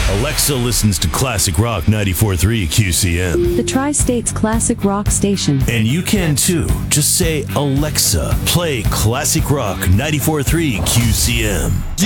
Alexa listens to Classic Rock 94.3 QCM. The Tri-State's classic rock station. And you can too. Just say, Alexa, play Classic Rock 94.3 QCM.